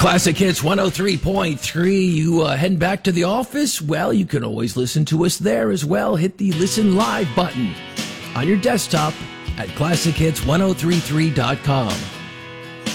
Classic Hits 103.3. You heading back to the office? Well, you can always listen to us there as well. Hit the Listen Live button on your desktop at classichits1033.com.